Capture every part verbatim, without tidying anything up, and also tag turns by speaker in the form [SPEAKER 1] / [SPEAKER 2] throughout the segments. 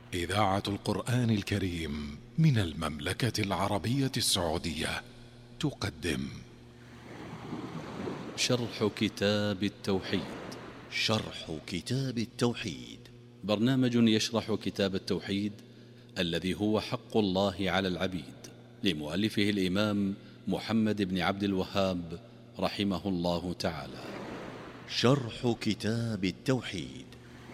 [SPEAKER 1] إذاعة القرآن الكريم من المملكة العربية السعودية تقدم
[SPEAKER 2] شرح كتاب التوحيد.
[SPEAKER 3] شرح كتاب التوحيد
[SPEAKER 2] برنامج يشرح كتاب التوحيد الذي هو حق الله على العبيد، لمؤلفه الإمام محمد بن عبد الوهاب رحمه الله تعالى.
[SPEAKER 3] شرح كتاب التوحيد،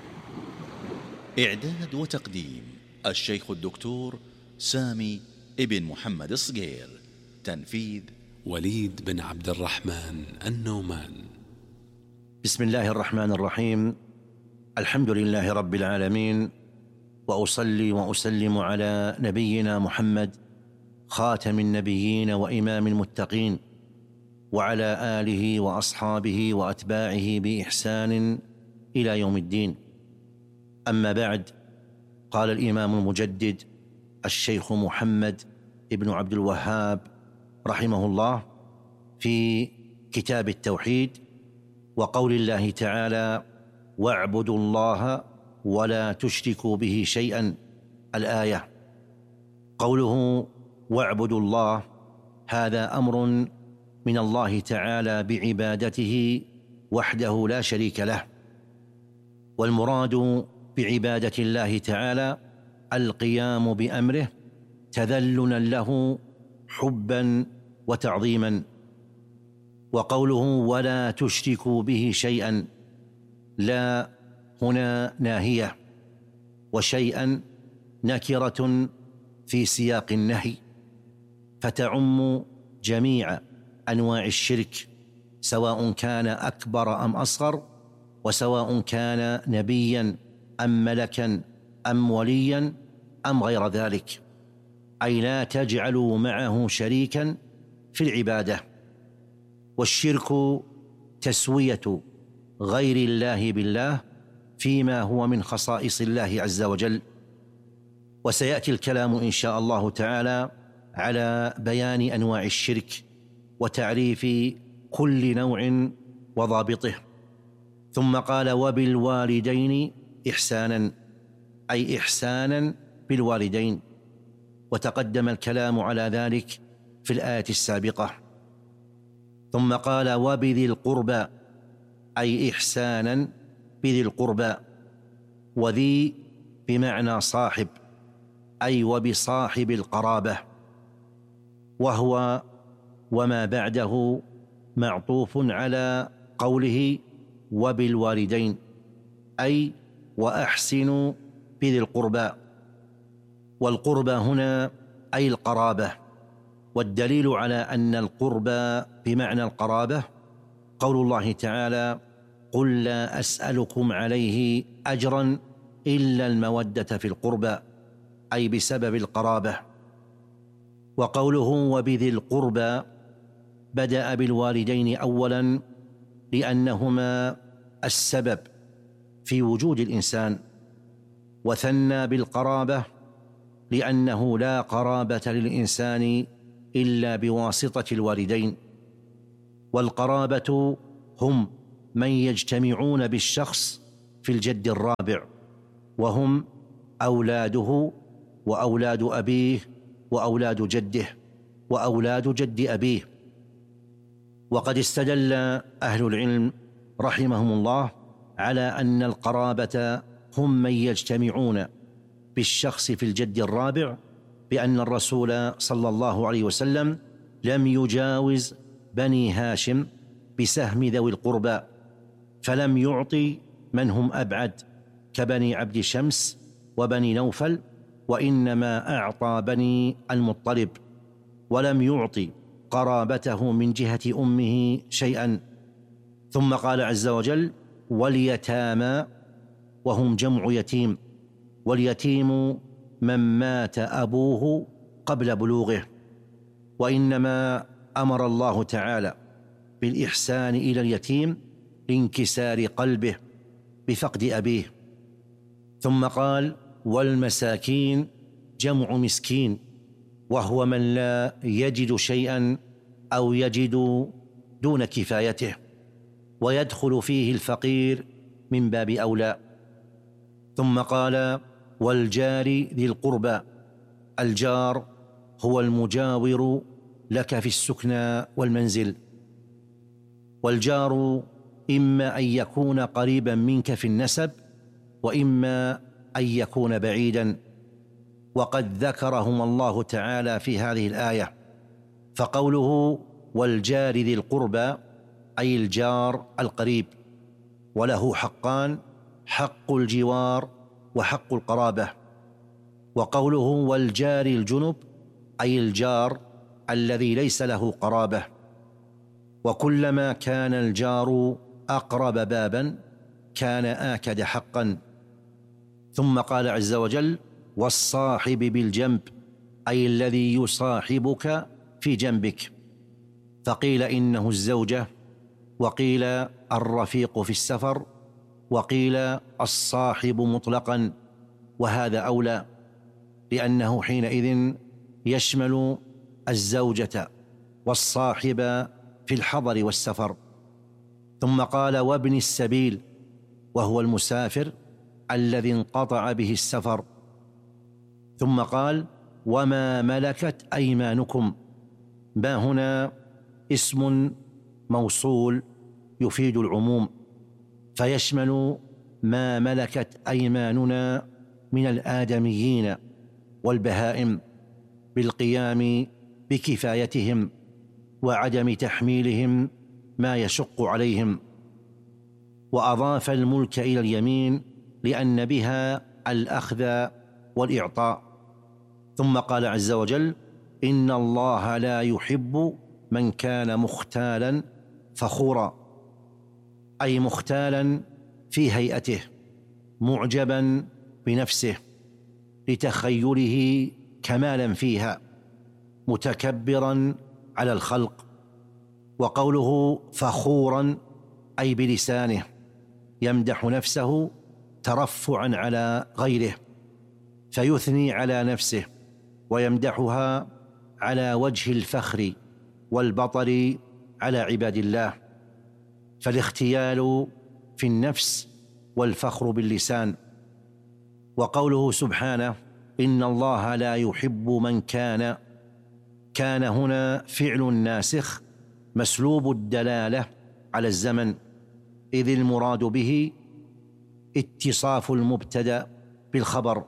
[SPEAKER 3] إعداد وتقديم الشيخ الدكتور سامي ابن محمد الصقير، تنفيذ
[SPEAKER 2] وليد بن عبد الرحمن النومان.
[SPEAKER 4] بسم الله الرحمن الرحيم. الحمد لله رب العالمين، وأصلي وأسلم على نبينا محمد خاتم النبيين وإمام المتقين، وعلى آله وأصحابه وأتباعه بإحسان إلى يوم الدين. أما بعد، قال الإمام المجدد الشيخ محمد ابن عبد الوهاب رحمه الله في كتاب التوحيد وقول الله تعالى: واعبدوا الله ولا تشركوا به شيئا، الآية. قوله واعبدوا الله هذا أمر من الله تعالى بعبادته وحده لا شريك له، والمراد بعبادة الله تعالى القيام بأمره تذللا له حبا وتعظيما. وقوله ولا تشركوا به شيئا، لا هنا ناهية، وشيئا نكرة في سياق النهي، فتعم جميع أنواع الشرك، سواء كان أكبر أم أصغر، وسواء كان نبيا أم ملكا أم وليا أم غير ذلك، أي لا تجعلوا معه شريكا في العبادة. والشرك تسوية غير الله بالله فيما هو من خصائص الله عز وجل، وسيأتي الكلام إن شاء الله تعالى على بيان أنواع الشرك وتعريف كل نوع وضابطه. ثم قال وبالوالدين إحسانا، أي إحسانا بالوالدين، وتقدم الكلام على ذلك في الآية السابقة. ثم قال وبذي القربى، أي إحسانا بذي القربى، وذي بمعنى صاحب، أي وبصاحب القرابة، وهو وما بعده معطوف على قوله وبالوالدين، أي وأحسنوا بذي القربى. والقربى هنا أي القرابة، والدليل على أن القربى بمعنى القرابة قول الله تعالى: قل لا أسألكم عليه أجرا إلا المودة في القربى، أي بسبب القرابة. وقوله وبذي القربى بدأ بالوالدين أولا لأنهما السبب في وجود الإنسان، وثنى بالقرابة لأنه لا قرابة للإنسان إلا بواسطة الوالدين. والقرابة هم من يجتمعون بالشخص في الجد الرابع، وهم أولاده وأولاد أبيه وأولاد جده وأولاد جد أبيه. وقد استدل أهل العلم رحمهم الله على أن القرابة هم من يجتمعون بالشخص في الجد الرابع بأن الرسول صلى الله عليه وسلم لم يجاوز بني هاشم بسهم ذوي القربى، فلم يعطي من هم أبعد كبني عبد شمس وبني نوفل، وإنما أعطى بني المطلب، ولم يعطي قرابته من جهة أمه شيئا. ثم قال عز وجل واليتامى، وهم جمع يتيم، واليتيم من مات أبوه قبل بلوغه. وإنما أمر الله تعالى بالإحسان إلى اليتيم لانكسار قلبه بفقد أبيه. ثم قال والمساكين، جمع مسكين، وهو من لا يجد شيئا أو يجد دون كفايته، ويدخل فيه الفقير من باب أولى. ثم قال والجار ذي القربى. الجار هو المجاور لك في السكنى والمنزل، والجار إما أن يكون قريبا منك في النسب وإما أن يكون بعيدا، وقد ذكرهما الله تعالى في هذه الآية. فقوله والجار ذي القربى أي الجار القريب، وله حقان: حق الجوار وحق القرابة. وقوله والجار الجنب أي الجار الذي ليس له قرابة. وكلما كان الجار أقرب بابا كان آكد حقا. ثم قال عز وجل: والصاحب بالجنب أي الذي يصاحبك في جنبك، فقيل إنه الزوجة، وقيل الرفيق في السفر، وقيل الصاحب مطلقا، وهذا أولى، لأنه حينئذ يشمل الزوجة والصاحب في الحضر والسفر. ثم قال وابن السبيل، وهو المسافر الذي انقطع به السفر. ثم قال وما ملكت أيمانكم. ما هنا اسم موصول يفيد العموم، فيشمل ما ملكت أيماننا من الآدميين والبهائم بالقيام بكفايتهم وعدم تحميلهم ما يشق عليهم. وأضاف الملك إلى اليمين لأن بها الأخذ والإعطاء. ثم قال عز وجل إن الله لا يحب من كان مختالا فخورا، أي مختالا في هيئته، معجبا بنفسه لتخيله كمالا فيها، متكبرا على الخلق. وقوله فخورا أي بلسانه يمدح نفسه ترفعا على غيره، فيثني على نفسه ويمدحها على وجه الفخر والبطر على عباد الله، فالاختيال في النفس والفخر باللسان. وقوله سبحانه إن الله لا يحب من كان، كان هنا فعل ناسخ مسلوب الدلالة على الزمن، إذ المراد به اتصاف المبتدأ بالخبر.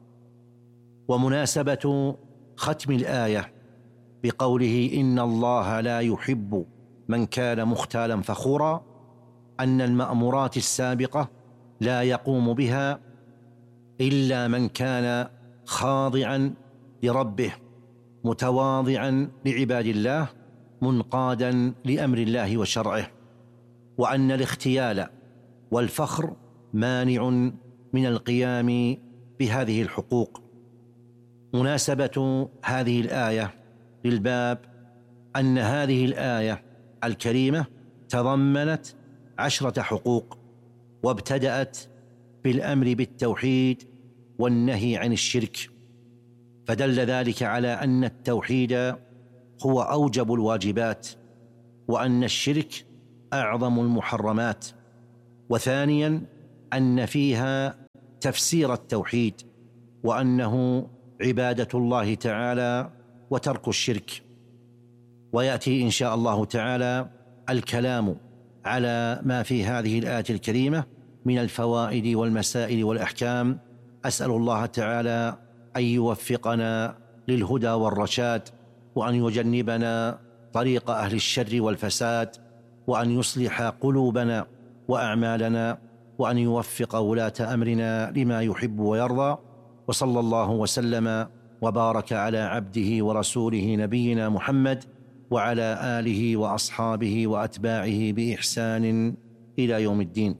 [SPEAKER 4] ومناسبة ختم الآية بقوله إن الله لا يحب من كان مختالا فخورا أن المأمورات السابقة لا يقوم بها إلا من كان خاضعا لربه، متواضعا لعباد الله، منقادا لأمر الله وشرعه، وأن الاختيال والفخر مانع من القيام بهذه الحقوق. مناسبة هذه الآية للباب أن هذه الآية الكريمة تضمنت عشرة حقوق، وابتدأت بالأمر بالتوحيد والنهي عن الشرك، فدل ذلك على أن التوحيد هو أوجب الواجبات، وأن الشرك أعظم المحرمات. وثانيا أن فيها تفسير التوحيد، وأنه عبادة الله تعالى وترك الشرك. ويأتي إن شاء الله تعالى الكلام على ما في هذه الآية الكريمة من الفوائد والمسائل والأحكام. أسأل الله تعالى أن يوفقنا للهدى والرشاد، وأن يجنبنا طريق أهل الشر والفساد، وأن يصلح قلوبنا وأعمالنا، وأن يوفق ولاة أمرنا لما يحب ويرضى. وصلى الله وسلم وبارك على عبده ورسوله نبينا محمد وعلى آله وأصحابه وأتباعه بإحسان إلى يوم الدين.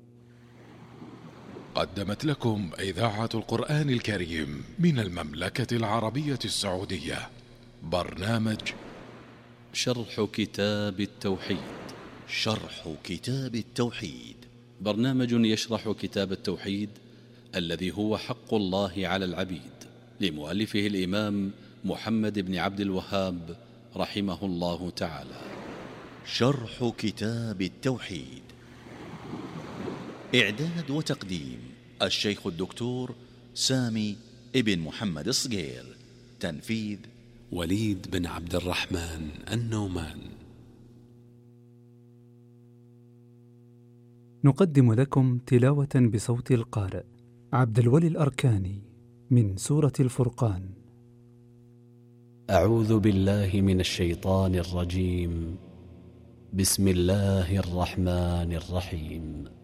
[SPEAKER 1] قدمت لكم إذاعة القرآن الكريم من المملكة العربية السعودية برنامج
[SPEAKER 2] شرح كتاب التوحيد.
[SPEAKER 3] شرح كتاب التوحيد
[SPEAKER 2] برنامج يشرح كتاب التوحيد الذي هو حق الله على العبيد، لمؤلفه الإمام محمد بن عبد الوهاب رحمه الله تعالى.
[SPEAKER 3] شرح كتاب التوحيد، إعداد وتقديم الشيخ الدكتور سامي ابن محمد الصقير. تنفيذ
[SPEAKER 2] وليد بن عبد الرحمن النومان.
[SPEAKER 5] نقدم لكم تلاوة بصوت القارئ عبد الولي الأركاني من سورة الفرقان.
[SPEAKER 6] أعوذ بالله من الشيطان الرجيم. بسم الله الرحمن الرحيم.